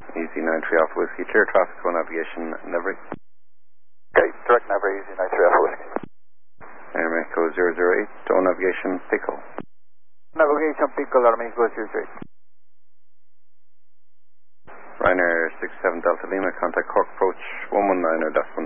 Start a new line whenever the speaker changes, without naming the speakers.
Easy 93 Alpha Whiskey, clear traffic on navigation, Nevry.
Okay, direct Nevry, Easy 93 Alpha Whiskey.
Air Mexico 008, on navigation, Pickle.
Navigation, Pickle, Air Mexico 008.
Ryanair 67 Delta Lima, contact Cork approach 119 or